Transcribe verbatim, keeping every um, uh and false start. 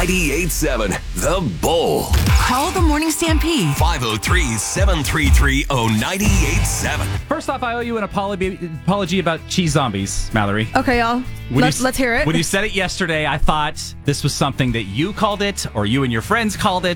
ninety-eight seven, The Bull. Call the Morning Stampede. five oh three, seven three three, oh nine eight seven. First off, I owe you an apology, apology about cheese zombies, Mallory. Okay, y'all. When Let's, you, let's hear it. When you said it yesterday, I thought this was something that you called it or you and your friends called it.